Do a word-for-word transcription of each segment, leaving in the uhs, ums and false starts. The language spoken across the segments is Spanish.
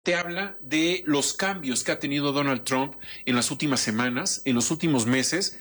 te habla de los cambios que ha tenido Donald Trump en las últimas semanas, en los últimos meses,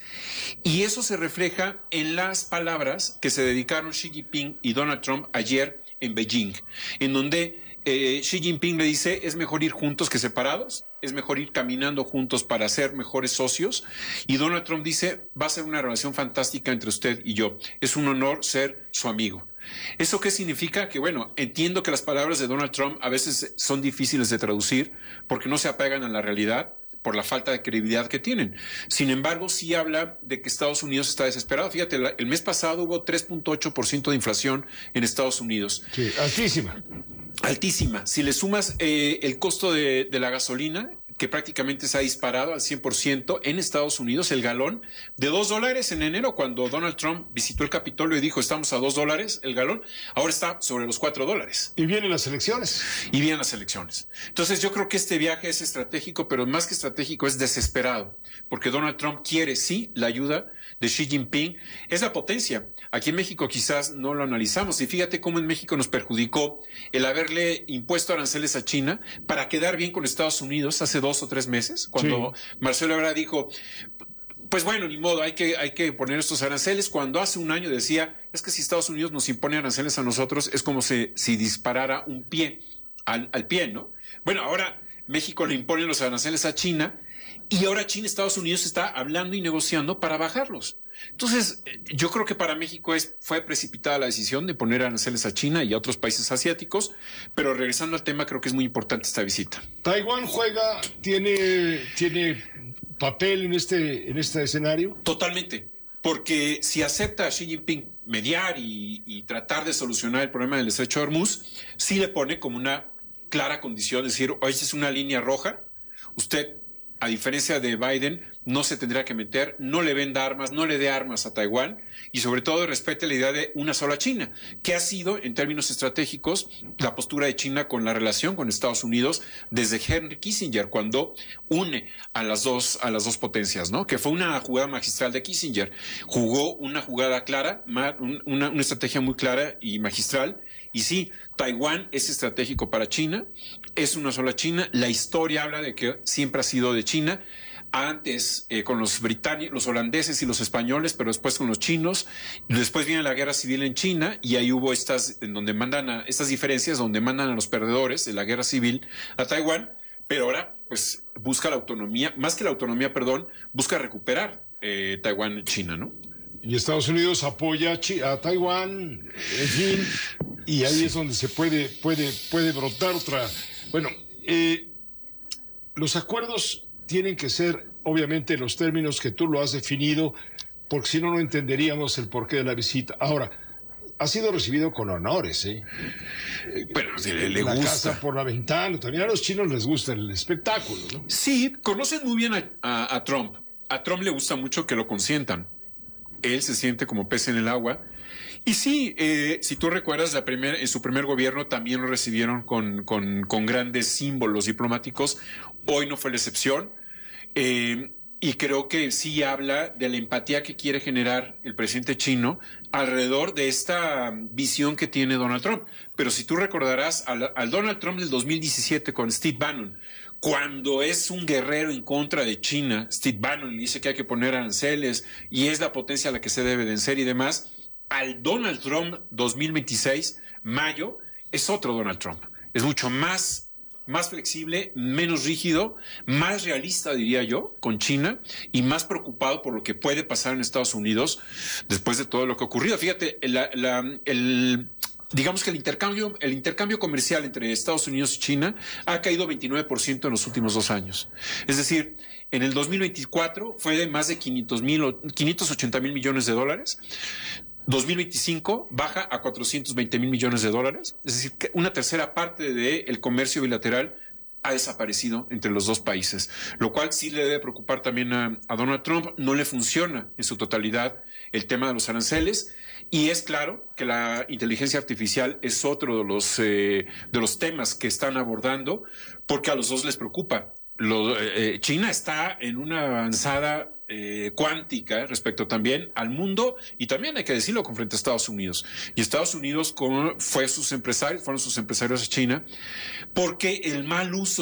y eso se refleja en las palabras que se dedicaron Xi Jinping y Donald Trump ayer en Beijing, en donde eh, Xi Jinping le dice, es mejor ir juntos que separados, es mejor ir caminando juntos para ser mejores socios, y Donald Trump dice, va a ser una relación fantástica entre usted y yo, es un honor ser su amigo. ¿Eso qué significa? Que bueno, entiendo que las palabras de Donald Trump a veces son difíciles de traducir porque no se apegan a la realidad por la falta de credibilidad que tienen. Sin embargo, sí habla de que Estados Unidos está desesperado. Fíjate, la, el mes pasado hubo tres punto ocho por ciento de inflación en Estados Unidos. Sí, altísima. Altísima. Si le sumas eh, el costo de, de la gasolina, que prácticamente se ha disparado al cien por ciento en Estados Unidos, el galón de dos dólares en enero, cuando Donald Trump visitó el Capitolio y dijo estamos a dos dólares el galón, ahora está sobre los cuatro dólares. Y vienen las elecciones. Y vienen las elecciones. Entonces yo creo que este viaje es estratégico, pero más que estratégico es desesperado, porque Donald Trump quiere, sí, la ayuda de Xi Jinping, es la potencia. Aquí en México quizás no lo analizamos, y fíjate cómo en México nos perjudicó el haberle impuesto aranceles a China para quedar bien con Estados Unidos hace dos o tres meses, cuando sí. Marcelo Ebrard dijo, pues bueno, ni modo, hay que, hay que poner estos aranceles, cuando hace un año decía, es que si Estados Unidos nos impone aranceles a nosotros, es como si, si disparara un pie al, al pie, ¿no? Bueno, ahora México le impone los aranceles a China, y ahora China y Estados Unidos está hablando y negociando para bajarlos. Entonces, yo creo que para México es, fue precipitada la decisión de poner aranceles a China y a otros países asiáticos, pero regresando al tema, creo que es muy importante esta visita. ¿Taiwán juega, tiene, tiene papel en este, en este escenario? Totalmente, porque si acepta a Xi Jinping mediar y, y tratar de solucionar el problema del estrecho de Hormuz, sí le pone como una clara condición, es decir, hoy es una línea roja, usted, a diferencia de Biden, no se tendrá que meter, no le venda armas, no le dé armas a Taiwán y sobre todo respete la idea de una sola China, que ha sido, en términos estratégicos, la postura de China con la relación con Estados Unidos desde Henry Kissinger, cuando une a las dos, a las dos potencias, ¿no? Que fue una jugada magistral de Kissinger. Jugó una jugada clara, una, una estrategia muy clara y magistral. Y sí, Taiwán es estratégico para China, es una sola China, la historia habla de que siempre ha sido de China, antes eh, con los británicos, los holandeses y los españoles, pero después con los chinos, después viene la guerra civil en China y ahí hubo estas, en donde mandan a, estas diferencias donde mandan a los perdedores de la guerra civil a Taiwán, pero ahora pues busca la autonomía, más que la autonomía, perdón, busca recuperar eh, Taiwán en China, ¿no? Y Estados Unidos apoya a, a Taiwán, en fin, y ahí sí. Es donde se puede, puede, puede brotar otra. Bueno, eh, los acuerdos tienen que ser, obviamente, en los términos que tú lo has definido, porque si no, no entenderíamos el porqué de la visita. Ahora, ha sido recibido con honores, ¿eh? Bueno, le, le la gusta. Casa por la ventana. También a los chinos les gusta el espectáculo, ¿no? Sí, conocen muy bien a, a, a Trump. A Trump le gusta mucho que lo consientan. Él se siente como pez en el agua. Y sí, eh, si tú recuerdas, la primer, en su primer gobierno también lo recibieron con, con, con grandes símbolos diplomáticos. Hoy no fue la excepción. Eh, y creo que sí habla de la empatía que quiere generar el presidente chino alrededor de esta visión que tiene Donald Trump. Pero si tú recordarás al, al Donald Trump del dos mil diecisiete con Steve Bannon, cuando es un guerrero en contra de China, Steve Bannon le dice que hay que poner aranceles y es la potencia a la que se debe vencer y demás, al Donald Trump dos mil veintiséis, mayo, es otro Donald Trump. Es mucho más más flexible, menos rígido, más realista, diría yo, con China y más preocupado por lo que puede pasar en Estados Unidos después de todo lo que ha ocurrido. Fíjate, la, la, el, digamos que el intercambio, el intercambio comercial entre Estados Unidos y China ha caído veintinueve por ciento en los últimos dos años. Es decir, en el dos mil veinticuatro fue de más de quinientos ochenta mil millones de dólares. dos mil veinticinco baja a cuatrocientos veinte mil millones de dólares, es decir, que una tercera parte del comercio bilateral ha desaparecido entre los dos países, lo cual sí le debe preocupar también a, a Donald Trump. No le funciona en su totalidad el tema de los aranceles y es claro que la inteligencia artificial es otro de los, eh, de los temas que están abordando porque a los dos les preocupa. Lo, eh, China está en una avanzada eh, cuántica respecto también al mundo, y también hay que decirlo con frente a Estados Unidos. Y Estados Unidos con, fue sus empresarios, fueron sus empresarios a China, porque el mal uso